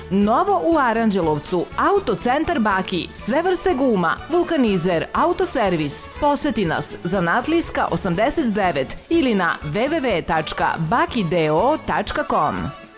Novo u Aranđelovcu, Autocentar Baki, sve vrste guma, vulkanizer, autoservis. Poseti nas Zanatlijska 89 ili na www.bakideo.com.